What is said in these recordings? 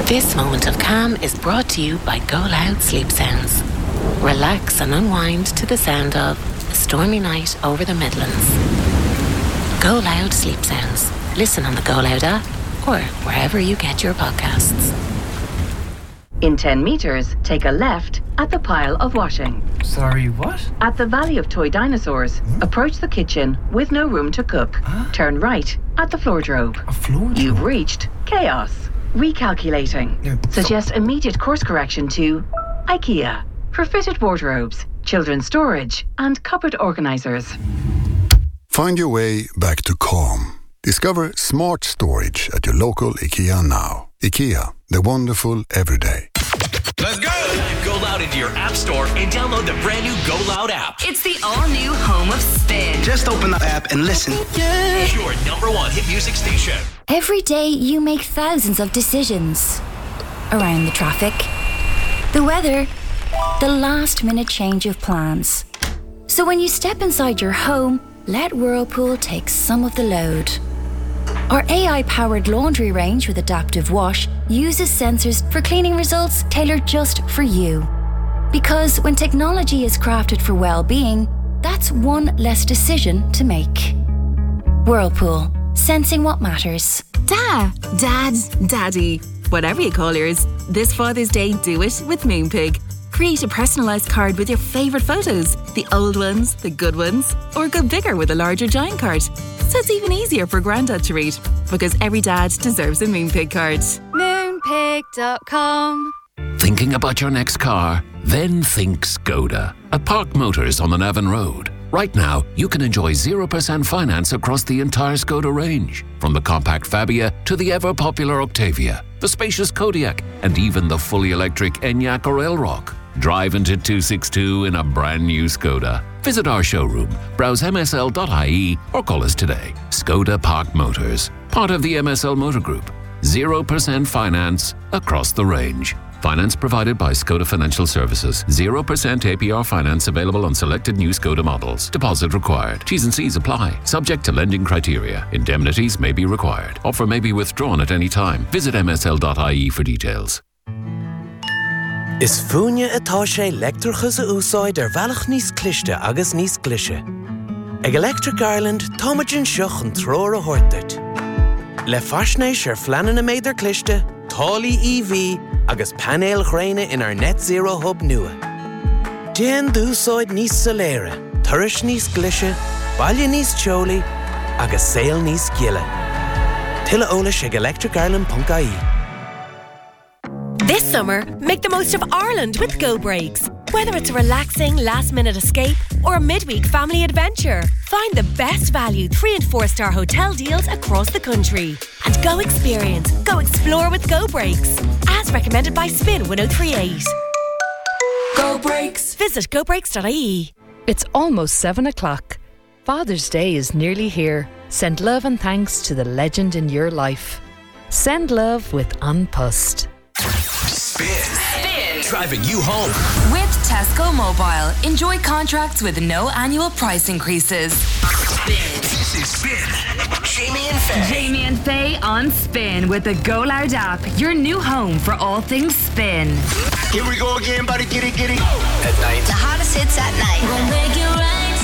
This moment of calm is brought to you by Go Loud Sleep Sounds. Relax and unwind to the sound of A Stormy Night Over the Midlands. Go Loud Sleep Sounds. Listen on the Go Loud app or wherever you get your podcasts. In 10 metres, take a left at the pile of washing. Sorry, what? At the Valley of Toy Dinosaurs, approach the kitchen with no room to cook. Turn right at the floordrobe. A floordrobe? You've reached chaos. Recalculating. Suggest immediate course correction to IKEA for fitted wardrobes, children's storage and cupboard organisers. Find your way back to calm. Discover smart storage at your local IKEA now. IKEA, the wonderful everyday. Let's go! Go Loud into your app store and download the brand new Go Loud app. It's the all-new home of Spin. Just open the app and listen. Yeah. Your number one hit music station. Every day you make thousands of decisions. Around the traffic, the weather, the last-minute change of plans. So when you step inside your home, let Whirlpool take some of the load. Our AI-powered laundry range with Adaptive Wash uses sensors for cleaning results tailored just for you. Because when technology is crafted for well-being, that's one less decision to make. Whirlpool, sensing what matters. Dad, Daddy, whatever you call yours, this Father's Day do it with Moonpig. Create a personalised card with your favourite photos, the old ones, the good ones, or go bigger with a larger giant card. So it's even easier for Grandad to read, because every dad deserves a Moonpig card. Moonpig.com. Thinking about your next car? Then think Skoda. At Park Motors on the Navan Road. Right now, you can enjoy 0% finance across the entire Skoda range. From the compact Fabia to the ever-popular Octavia, the spacious Kodiaq, and even the fully electric Enyaq or Elrock. Drive into 262 in a brand new Skoda. Visit our showroom, browse msl.ie or call us today. Skoda Park Motors, part of the MSL Motor Group. 0% finance across the range. Finance provided by Skoda Financial Services. 0% APR finance available on selected new Skoda models. Deposit required. T's and C's apply. Subject to lending criteria. Indemnities may be required. Offer may be withdrawn at any time. Visit msl.ie for details. Is fúine atá sé leictreachas a úsáid bhealach níos cliste agus níos clise. Ag Electric Ireland, táimeadn seach an tróir a thuirteart. Le faisnéis fleanan na méidir cliste, tálaí EV agus panel chréine in our net zero hub nua. Déan dúsáid níos soléire, tuiris níos clise, baile níos teolaí agus saol níos giile. Tuilleadh eolais ag electricireland.ie. This summer, make the most of Ireland with Go Breaks. Whether it's a relaxing last-minute escape or a midweek family adventure, find the best value 3- and 4-star hotel deals across the country. And go experience, go explore with Go Breaks. As recommended by Spin 1038. Go Breaks. Visit gobreaks.ie. It's almost 7 o'clock. Father's Day is nearly here. Send love and thanks to the legend in your life. Send love with An Post. Spin. Driving you home. With Tesco Mobile. Enjoy contracts with no annual price increases. Spin. This is Spin. Jamie and Faye. Jamie and Faye on Spin with the Go Loud app. Your new home for all things Spin. Here we go again, buddy. Get it. At night. The hottest hits at night. We'll make it right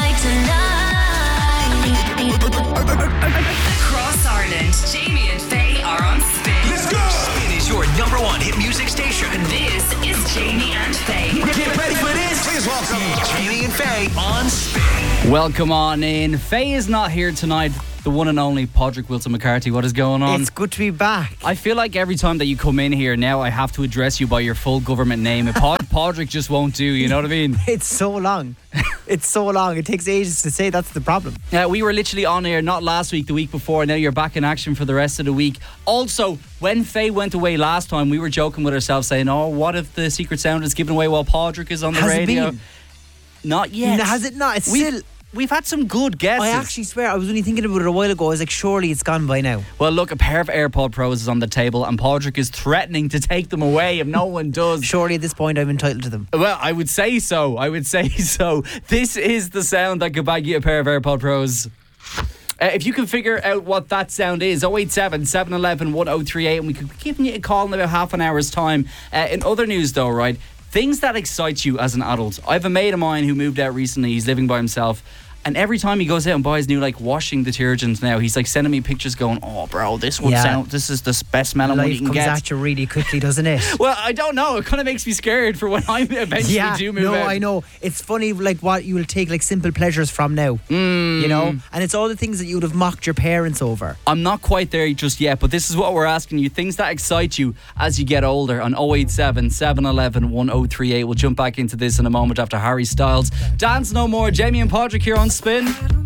tonight. Across Ireland, Jamie and Faye are on Spin. Let's go. Spin is your number one hit music station. And this is Jamie and Faye. Get ready for this. Please welcome Jamie and Faye on Spin. Welcome on in. Faye is not here tonight. The one and only Padraig Wilson McCarthy. What is going on? It's good to be back. I feel like every time that you come in here now, I have to address you by your full government name. Padraig just won't do, you know what I mean? It's so long. It's so long. It takes ages to say. That's the problem. We were literally on air not last week, the week before. Now you're back in action for the rest of the week. Also, when Faye went away last time, we were joking with ourselves saying, oh, what if the Secret Sound is given away while Padraig is on the radio? Has it been? Not yet. Has it not? It's still... We've had some good guesses. I actually swear, I was only thinking about it a while ago. I was like, surely it's gone by now. Well, look, a pair of AirPod Pros is on the table and Padraig is threatening to take them away if no one does. Surely at this point I'm entitled to them. Well, I would say so. This is the sound that could bag you a pair of AirPod Pros. If you can figure out what that sound is, 087 711 1038, and we could be giving you a call in about half an hour's time. In other news though, right, things that excite you as an adult. I have a mate of mine who moved out recently. He's living by himself. And every time he goes out and buys new like washing detergent now, he's like sending me pictures going, oh bro, this one this is the best smelling one you can get. Life comes at you really quickly, doesn't it? Well, I don't know. It kind of makes me scared for when I eventually do move out. No, I know. It's funny like what you will take like simple pleasures from now. You know? And it's all the things that you would have mocked your parents over. I'm not quite there just yet, but this is what we're asking you. Things that excite you as you get older on 087 711 1038. We'll jump back into this in a moment after Harry Styles. Dance No More. Jamie and Padraig here on Spin.